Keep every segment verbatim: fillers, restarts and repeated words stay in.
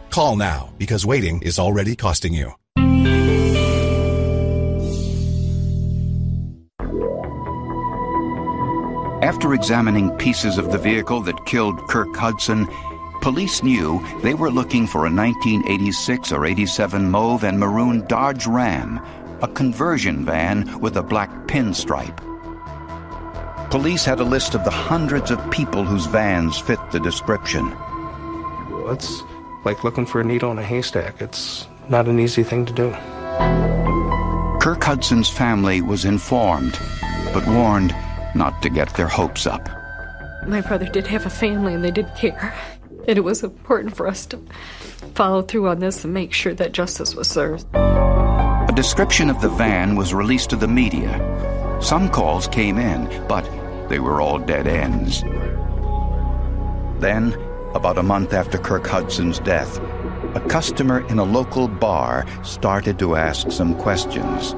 Call now, because waiting is already costing you. After examining pieces of the vehicle that killed Kirk Hudson, police knew they were looking for a nineteen eighty-six or eighty-seven mauve and maroon Dodge Ram, a conversion van with a black pinstripe. Police had a list of the hundreds of people whose vans fit the description. It's like looking for a needle in a haystack. It's not an easy thing to do. Kirk Hudson's family was informed, but warned not to get their hopes up. My brother did have a family, and they did care. And it was important for us to follow through on this and make sure that justice was served. A description of the van was released to the media. Some calls came in, but they were all dead ends. Then, about a month after Kirk Hudson's death, a customer in a local bar started to ask some questions.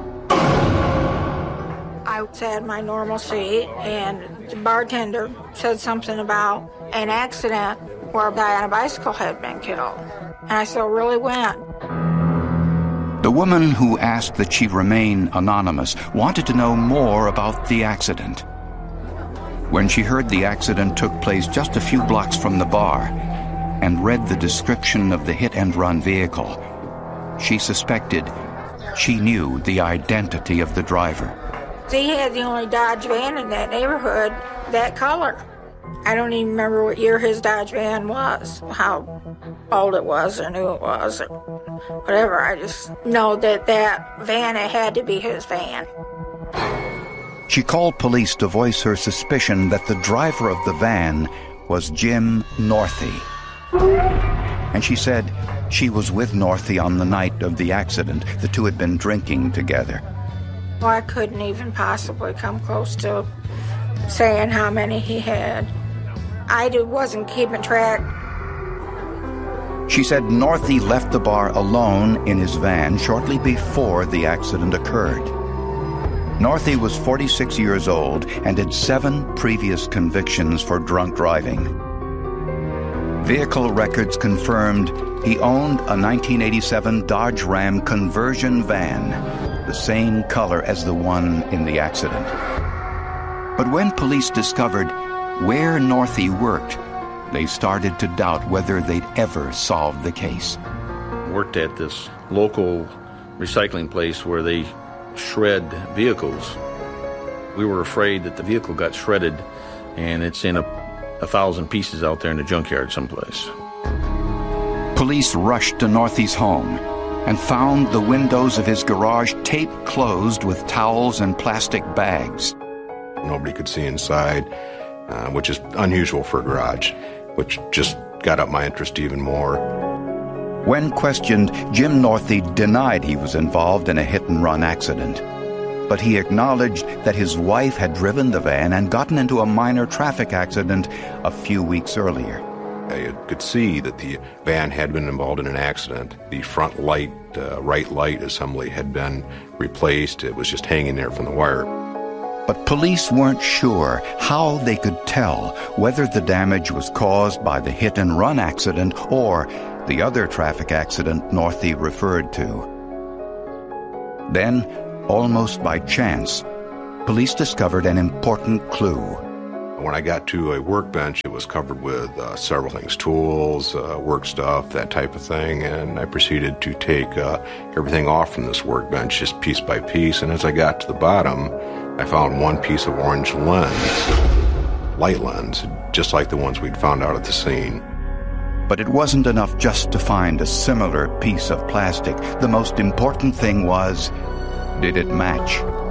I sat in my normal seat, and the bartender said something about an accident where a guy on a bicycle had been killed. And I still really went. The woman who asked that she remain anonymous wanted to know more about the accident. When she heard the accident took place just a few blocks from the bar and read the description of the hit-and-run vehicle, she suspected she knew the identity of the driver. He had the only Dodge van in that neighborhood, that color. I don't even remember what year his Dodge van was, how old it was or who it was or whatever. I just know that that van, it had to be his van. She called police to voice her suspicion that the driver of the van was Jim Northey. And she said she was with Northey on the night of the accident. The two had been drinking together. Well, I couldn't even possibly come close to saying how many he had. I wasn't keeping track. She said Northey left the bar alone in his van shortly before the accident occurred. Northey was forty-six years old and had seven previous convictions for drunk driving. Vehicle records confirmed he owned a nineteen eighty-seven Dodge Ram conversion van, the same color as the one in the accident. But when police discovered where Northey worked, they started to doubt whether they'd ever solve the case. Worked at this local recycling place where they shred vehicles. We were afraid that the vehicle got shredded and it's in a, a thousand pieces out there in the junkyard someplace. Police rushed to Northey's home and found the windows of his garage taped closed with towels and plastic bags. Nobody could see inside, uh, which is unusual for a garage, which just got up my interest even more. When questioned, Jim Northey denied he was involved in a hit-and-run accident. But he acknowledged that his wife had driven the van and gotten into a minor traffic accident a few weeks earlier. I could see that the van had been involved in an accident. The front light, uh, right light assembly had been replaced. It was just hanging there from the wire. But police weren't sure how they could tell whether the damage was caused by the hit-and-run accident or the other traffic accident Northey referred to. Then, almost by chance, police discovered an important clue. When I got to a workbench, it was covered with uh, several things, tools, uh, work stuff, that type of thing, and I proceeded to take uh, everything off from this workbench, just piece by piece, and as I got to the bottom, I found one piece of orange lens, light lens, just like the ones we'd found out at the scene. But it wasn't enough just to find a similar piece of plastic. The most important thing was, did it match?